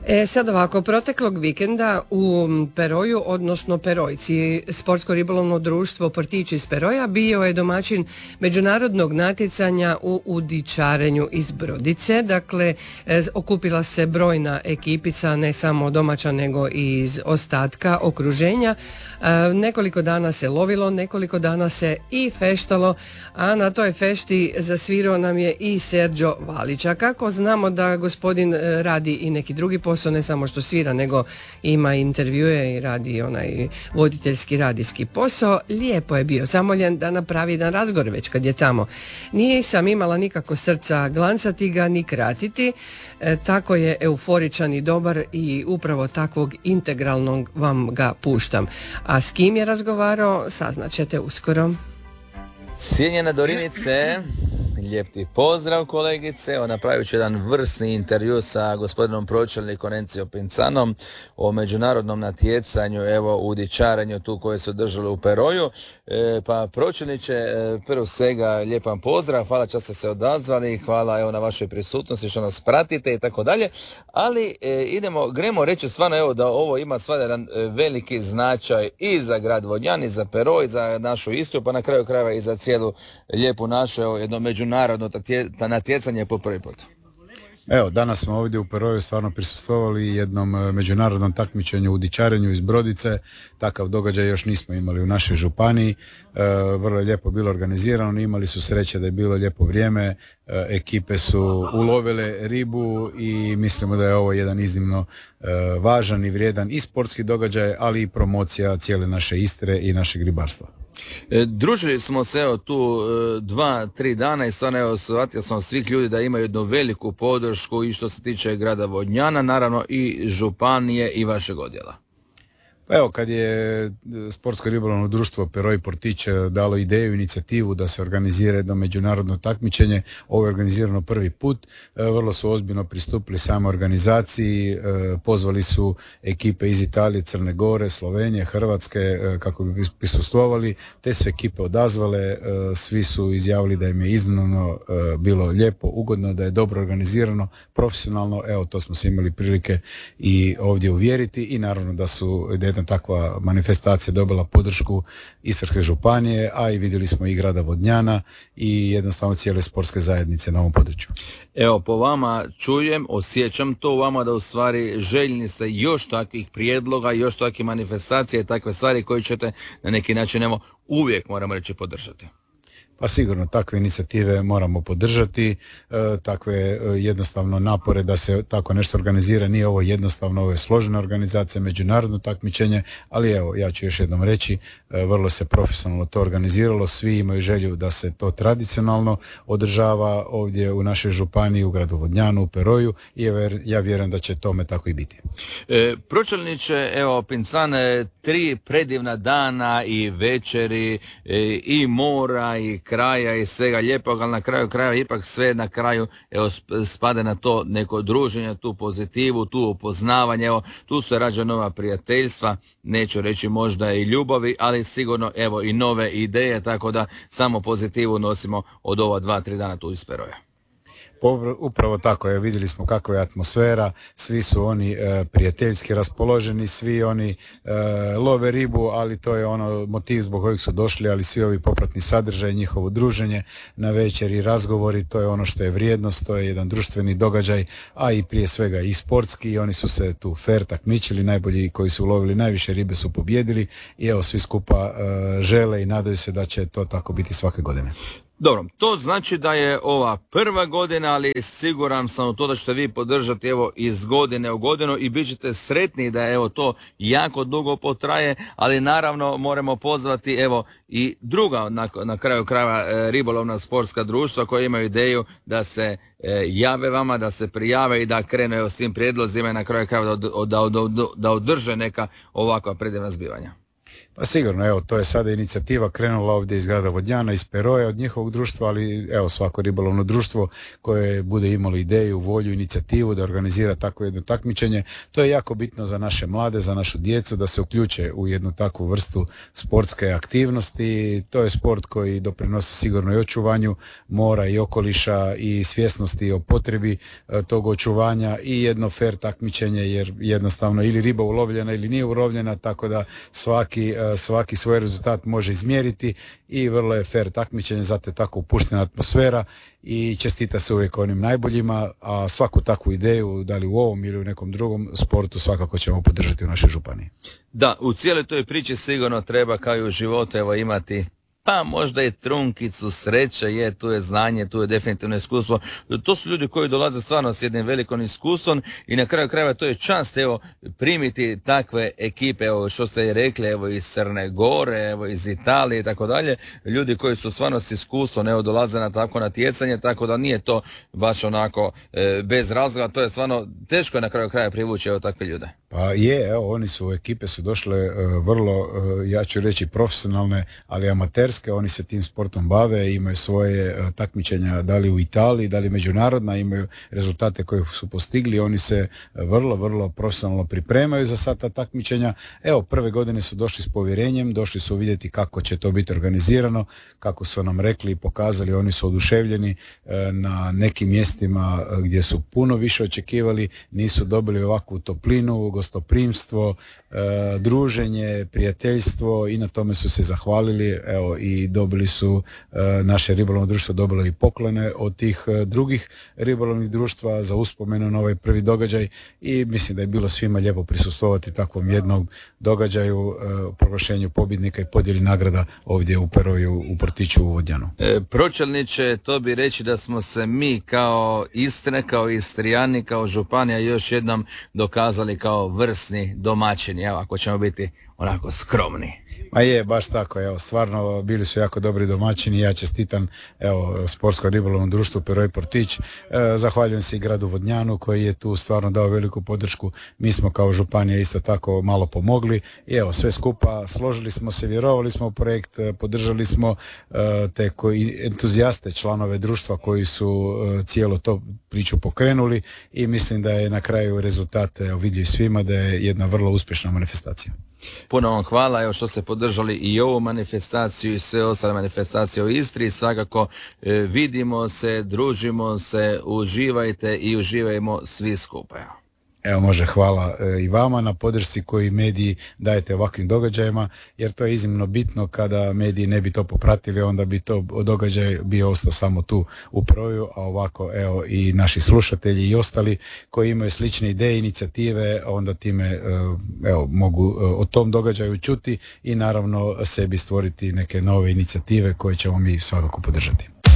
Sad ovako, proteklog vikenda u Peroju, odnosno Perojci, Sportsko-ribolovno društvo Portići iz Peroja bio je domaćin međunarodnog natjecanja u udičarenju iz brodice. Dakle, okupila se brojna ekipica, ne samo domaća nego i iz ostatka okruženja. Nekoliko dana se lovilo, nekoliko dana se i feštalo, a na toj fešti zasvirao nam je i Sergio Valića. Kako znamo da gospodin radi i neki drugi posao, ne samo što svira, nego ima intervjue i radi onaj voditeljski radijski posao. Lijepo je bio zamoljen da napravi jedan razgovor već kad je tamo. Nije sam imala nikako srca glancati ga ni kratiti, tako je euforičan i dobar i upravo takvog integralnog vam ga puštam. A s kim je razgovarao, saznaćete uskoro. Cijenjena Dorinice, lijep ti pozdrav kolegice. Napravit ću jedan vrsni intervju sa gospodinom pročelnikom Encio Pincanom o međunarodnom natjecanju, evo u udičarenju tu koje se održalo u Peroju. Pa pročelniče, prvo svega lijepan pozdrav, hvala što ste se odazvali, hvala evo na vašoj prisutnosti što nas pratite i tako dalje, ali gremo reći stvarno evo da ovo ima stvarno jedan veliki značaj i za grad Vodnjan, i za Peroj, za našu Istru, pa na kraju krajeva i za cijelu lijepu našu jedno međunarodno natjecanje po prvi put. Evo, danas smo ovdje u Peroju stvarno prisustvovali jednom međunarodnom takmičenju u udičarenju iz brodice. Takav događaj još nismo imali u našoj županiji. Vrlo je lijepo bilo organizirano, imali su sreće da je bilo lijepo vrijeme, ekipe su ulovile ribu i mislimo da je ovo jedan iznimno važan i vrijedan i sportski događaj, ali i promocija cijele naše Istre i našeg ribarstva. Družili smo se evo tu 2-3 dana i stvarno evo shvatio sam svih ljudi da imaju jednu veliku podršku i što se tiče grada Vodnjana, naravno i županije i vašeg odjela. Pa evo, kad je Sportsko-ribolovno društvo Peroj Portić dalo ideju, inicijativu da se organizira jedno međunarodno takmičenje, ovo je organizirano prvi put, vrlo su ozbiljno pristupili samoj organizaciji, pozvali su ekipe iz Italije, Crne Gore, Slovenije, Hrvatske kako bi prisustvovali, te su ekipe odazvale, svi su izjavili da im je iznimno bilo lijepo, ugodno, da je dobro organizirano, profesionalno, evo to smo se imali prilike i ovdje uvjeriti i naravno da je jedna takva manifestacija dobila podršku Istarske županije, a i vidjeli smo i grada Vodnjana i jednostavno cijele sportske zajednice na ovom području. Evo, po vama čujem, osjećam to u vama da u stvari željni ste još takvih prijedloga, još takvih manifestacija i takve stvari koje ćete na neki način uvijek, moramo reći, podržati. Pa sigurno, takve inicijative moramo podržati, takve jednostavno napore da se tako nešto organizira, nije ovo jednostavno, ovo je složena organizacija, međunarodno takmičenje, ali evo, ja ću još jednom reći, vrlo se profesionalno to organiziralo, svi imaju želju da se to tradicionalno održava ovdje u našoj županiji, u gradu Vodnjanu, u Peroju i ja vjerujem da će tome tako i biti. Pročelniče, evo, Pincan, 3 predivna dana i večeri i mora i kraja i svega lijepog, ali na kraju krajeva ipak sve na kraju evo spada na to neko druženje, tu pozitivu, tu upoznavanje, evo tu se rađa nova prijateljstva, neću reći možda i ljubavi, ali sigurno evo i nove ideje, tako da samo pozitivu nosimo od ova 2-3 dana tu iz Peroja. Upravo tako, vidjeli smo kakva je atmosfera, svi su oni prijateljski raspoloženi, svi oni love ribu, ali to je motiv zbog kojeg su došli, ali svi ovi popratni sadržaj, njihovo druženje na večer i razgovori, to je ono što je vrijednost, to je jedan društveni događaj, a i prije svega i sportski, i oni su se tu fair takmičili, najbolji koji su ulovili najviše ribe su pobjedili i evo svi skupa žele i nadaju se da će to tako biti svake godine. Dobro, to znači da je ova prva godina, ali siguran sam u to da ćete vi podržati evo iz godine u godinu i bit ćete sretni da evo to jako dugo potraje, ali naravno moramo pozvati evo i druga na kraju krajeva ribolovna sportska društva koja imaju ideju da se jave vama, da se prijave i da krenu evo s tim prijedlozima i na kraju krajeva da održe neka ovakva predivna zbivanja. Pa sigurno, evo, to je sada inicijativa krenula ovdje iz grada Vodnjana, iz Peroja, od njihovog društva, ali evo, svako ribolovno društvo koje bude imalo ideju, volju, inicijativu da organizira takvo jedno takmičenje, to je jako bitno za naše mlade, za našu djecu, da se uključe u jednu takvu vrstu sportske aktivnosti. To je sport koji doprinosi sigurno i očuvanju mora i okoliša i svjesnosti o potrebi tog očuvanja i jedno fair takmičenje, jer jednostavno ili riba ulovljena ili nije ulovljena, tako da svaki svoj rezultat može izmjeriti i vrlo je fair takmičenje, zato je tako upuštena atmosfera i čestita se uvijek onim najboljima, a svaku takvu ideju, da li u ovom ili u nekom drugom sportu, svakako ćemo podržati u našoj županiji. Da, u cijeloj toj priči sigurno treba kao i u životu imati pa možda i trunkicu sreće, tu je znanje, tu je definitivno iskustvo. To su ljudi koji dolaze stvarno s jednim velikom iskustvom i na kraju krajeva to je čast primiti takve ekipe, što ste i rekli, iz Crne Gore, iz Italije i tako dalje, ljudi koji su stvarno s iskustvom, dolaze na tako natjecanje, tako da nije to baš onako bez razloga, to je stvarno teško na kraju kraja privući takve ljude. Pa je, oni su, ekipe su došle vrlo, ja ću reći profesionalne, ali amaterske, oni se tim sportom bave, imaju svoje takmičenja, da li u Italiji, da li međunarodna, imaju rezultate koje su postigli, oni se vrlo profesionalno pripremaju za sad ta takmičenja. Evo, prve godine su došli s povjerenjem, došli su vidjeti kako će to biti organizirano, kako su nam rekli i pokazali, oni su oduševljeni na nekim mjestima gdje su puno više očekivali, nisu dobili ovakvu toplinu, gostoprimstvo, druženje, prijateljstvo i na tome su se zahvalili, evo, i dobili su, naše ribolovno društvo dobilo i poklone od tih drugih ribolovnih društva za uspomenu na ovaj prvi događaj i mislim da je bilo svima lijepo prisustvovati takvom jednom događaju, proglašenju pobjednika i podjeli nagrada ovdje u Peroju, u Portiću u Vodnjanu. Pročelniče, to bi reći da smo se mi kao Istre, kao Istrijani, kao županija još jednom dokazali kao vrsni domaćini, evo, ako ćemo biti onako skromni. Ma je, baš tako, evo, stvarno bili su jako dobri domaćini, ja čestitam, evo, Sportsko ribolovnom društvu Peroj Portić, zahvaljujem se i gradu Vodnjanu koji je tu stvarno dao veliku podršku, mi smo kao županija isto tako malo pomogli i evo, sve skupa složili smo se, vjerovali smo u projekt, podržali smo te entuzijaste, članove društva koji su cijelo to priču pokrenuli i mislim da je na kraju rezultat vidljiv svima, da je jedna vrlo uspješna manifestacija. Puno vam hvala, evo što ste podržali i ovu manifestaciju i sve ostale manifestacije u Istri. Svakako vidimo se, družimo se, uživajte i uživajmo svi skupa. Evo, može, hvala i vama na podršci koji mediji dajete ovakvim događajima, jer to je iznimno bitno. Kada mediji ne bi to popratili, onda bi to događaj bio ostao samo tu u Peroju, a ovako, evo, i naši slušatelji i ostali koji imaju slične ideje, inicijative, onda time, evo, mogu o tom događaju čuti i naravno sebi stvoriti neke nove inicijative koje ćemo mi svakako podržati.